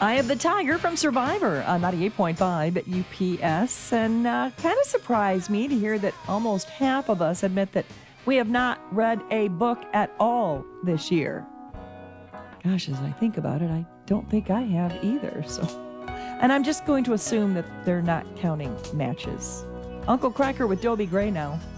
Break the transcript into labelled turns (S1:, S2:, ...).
S1: Eye of the Tiger from Survivor on 98.5 UPS. And kind of surprised me to hear that almost half of us admit that we have not read a book at all this year. Gosh, as I think about it, I don't think I have either. And I'm just going to assume that they're not counting matches. Uncle Cracker with Dobie Gray now.